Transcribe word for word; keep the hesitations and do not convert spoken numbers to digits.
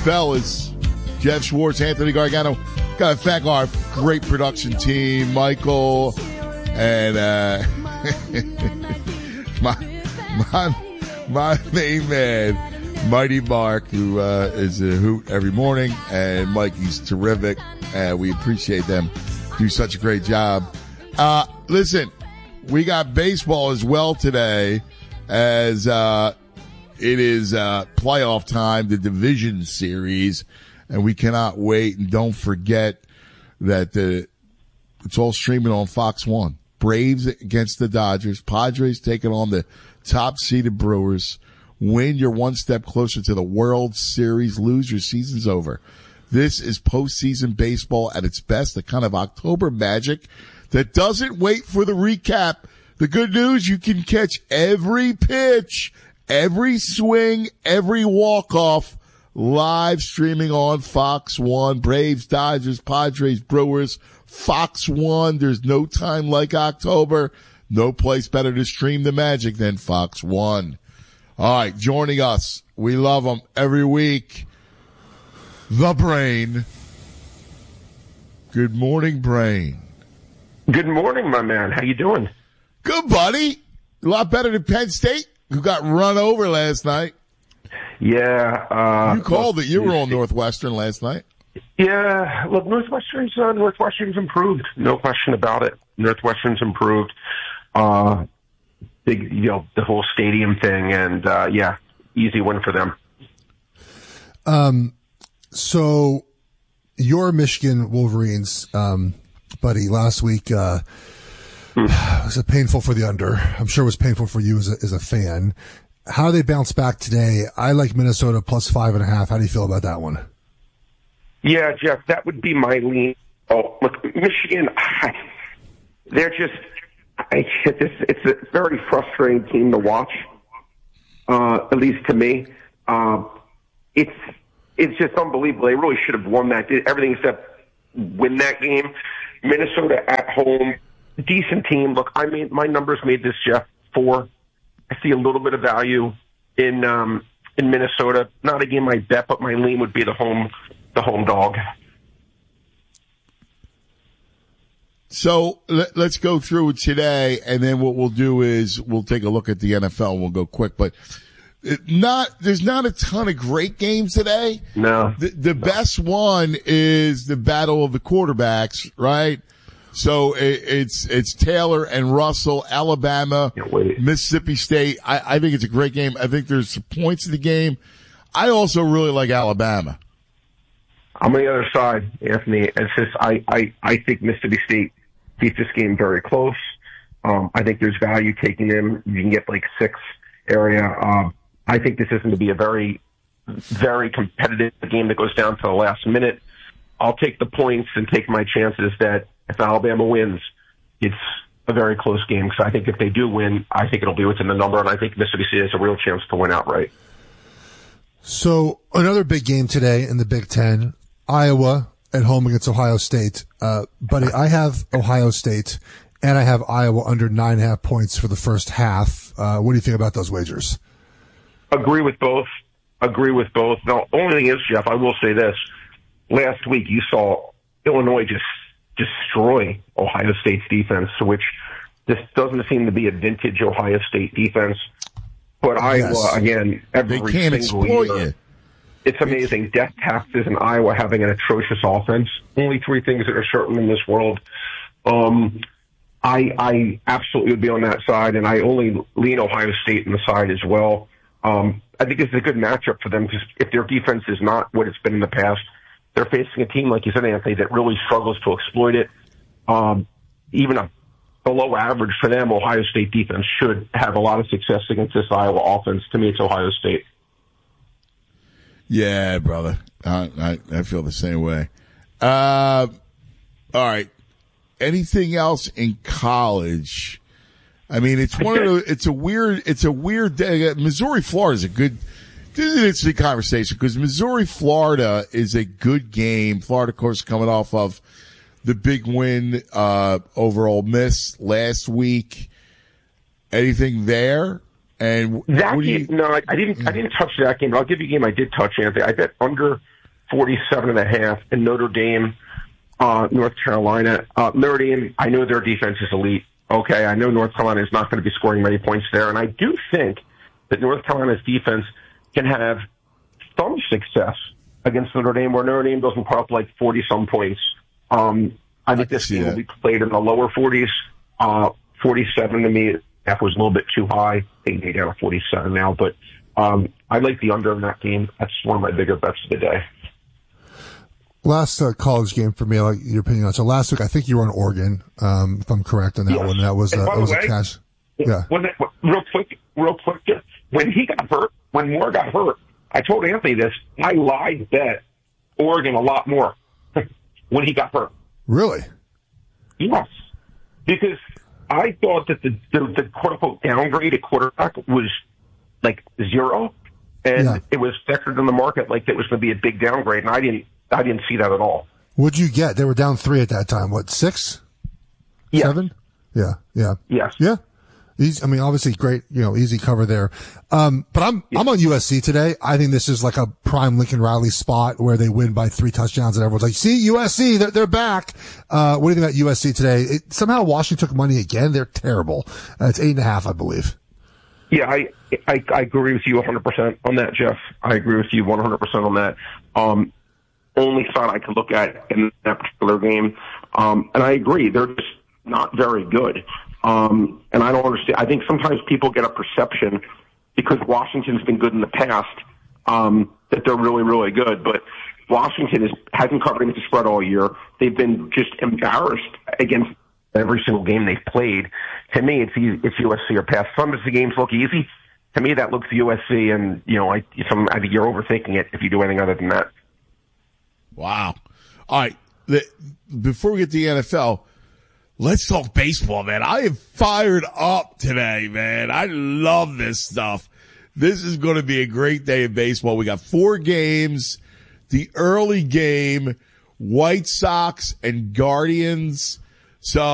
fellas. Jeff Schwartz, Anthony Gargano. Got to thank our great production team, Michael, and uh, my, my, my main man, Mighty Mark, who uh, is a hoot every morning, and Mikey's terrific. Uh, we appreciate them. Do such a great job. Uh, listen, we got baseball as well today, as uh, it is uh, playoff time, the division series. And we cannot wait. And don't forget that the, it's all streaming on Fox one. Braves against the Dodgers. Padres taking on the top-seeded Brewers. Win, you're one step closer to the World Series. Lose, your season's over. This is postseason baseball at its best, the kind of October magic that doesn't wait for the recap. The good news, you can catch every pitch, every swing, every walk-off live streaming on Fox one. Braves, Dodgers, Padres, Brewers, Fox one. There's no time like October. No place better to stream the magic than Fox one. All right, joining us, we love him every week, the Brain. Good morning, Brain. Good morning, my man. How you doing? Good, buddy. A lot better than Penn State, who got run over last night. Yeah. Uh, you called it. You were on Northwestern last night. Yeah. Look, Northwestern's, uh, Northwestern's improved. No question about it. Northwestern's improved. Uh, big, you know, the whole stadium thing, and, uh, yeah, easy win for them. Um, so your Michigan Wolverines, um, buddy, last week, uh, hmm. was it painful for the under? I'm sure it was painful for you as a, as a fan. How do they bounce back today? I like Minnesota plus five and a half. How do you feel about that one? Yeah, Jeff, that would be my lean. Oh, look, Michigan, I, they're just, I, it's, it's a very frustrating team to watch, uh, at least to me. Uh, it's, it's just unbelievable. They really should have won that, everything except win that game. Minnesota at home, decent team. Look, I mean, my numbers made this, Jeff, four. I see a little bit of value in um, in Minnesota. Not a game I bet, but my lean would be the home the home dog. So let, let's go through today, and then what we'll do is we'll take a look at the N F L. And we'll go quick, but not there's not a ton of great games today. No, the, the no. best one is the battle of the quarterbacks, right? So it, it's it's Taylor and Russell, Alabama, Mississippi State. I, I think it's a great game. I think there's some points in the game. I also really like Alabama. I'm on the other side, Anthony. It's just I, I, I think Mississippi State keeps this game very close. Um, I think there's value taking them. You can get like six area. Um, I think this is going to be a very, very competitive game that goes down to the last minute. I'll take the points and take my chances that if Alabama wins, it's a very close game. Because I think if they do win, I think it'll be within the number, and I think Mississippi State has a real chance to win outright. So another big game today in the Big Ten, Iowa at home against Ohio State. Uh, buddy, I have Ohio State, and I have Iowa under nine and a half points for the first half. Uh, what do you think about those wagers? Agree with both. Agree with both. The only thing is, Jeff, I will say this. Last week you saw Illinois just destroy Ohio State's defense, which this doesn't seem to be a vintage Ohio State defense. But yes. Iowa, again, every they can't single exploit year, you. It's amazing. Death taxes in Iowa having an atrocious offense. Only three things that are certain in this world. Um, I, I absolutely would be on that side, and I only lean Ohio State on the side as well. Um, I think it's a good matchup for them because if their defense is not what it's been in the past, they're facing a team, like you said, Anthony, that really struggles to exploit it. Um, even a below average for them, Ohio State defense should have a lot of success against this Iowa offense. To me, it's Ohio State. Yeah, brother. I, I, I feel the same way. Uh, all right. Anything else in college? I mean, it's one of the, it's a weird, it's a weird day. Missouri, Florida is a good, this is an interesting conversation because Missouri, Florida is a good game. Florida, of course, coming off of the big win, uh, over Ole Miss last week. Anything there? And that what do game, you, no, I, I didn't. I didn't touch that game. But I'll give you a game I did touch, Anthony. I bet under forty-seven and a half in Notre Dame, uh, North Carolina. Uh, Notre Dame, I know their defense is elite. Okay, I know North Carolina is not going to be scoring many points there, and I do think that North Carolina's defense can have some success against Notre Dame, where Notre Dame doesn't put up like forty-some points. Um, I think this game will be played in the lower forties. Uh, forty-seven to me, that was a little bit too high. They made down to forty-seven now, but um, I like the under in that game. That's one of my bigger bets of the day. Last uh, college game for me, like your opinion on. So last week, I think you were on Oregon, um, if I'm correct on that yes. one. That was, uh, that was way, a cash. Yeah. When it, real quick, real quick. When he got hurt, when Moore got hurt, I told Anthony this. I lied bet Oregon a lot more when he got hurt. Really? Yes, because I thought that the the, the quote unquote downgrade at quarterback was like zero, and yeah. it was factored in the market like it was going to be a big downgrade, and I didn't. I didn't see that at all. What'd you get? They were down three at that time. What, six? Yes. Seven? Yeah, yeah. Yes. Yeah. Easy, I mean, obviously great, you know, easy cover there. Um, but I'm, yes. I'm on U S C today. I think this is like a prime Lincoln Riley spot where they win by three touchdowns and everyone's like, see, U S C, they're, they're back. Uh, what do you think about U S C today? It, somehow Washington took money again. They're terrible. Uh, it's eight and a half, I believe. Yeah, I, I, I agree with you one hundred percent on that, Jeff. I agree with you one hundred percent on that. Um, only thought I could look at in that particular game. Um, and I agree, they're just not very good. Um, and I don't understand. I think sometimes people get a perception because Washington's been good in the past, um, that they're really, really good. But Washington is, hasn't covered against the spread all year. They've been just embarrassed against every single game they've played. To me, it's easy, it's U S C or pass. Some of the games look easy. To me, that looks U S C, and, you know, I, some, I think you're overthinking it if you do anything other than that. Wow. All right. The, before we get to the N F L, let's talk baseball, man. I am fired up today, man. I love this stuff. This is going to be a great day of baseball. We got four games. The early game, White Sox and Guardians. So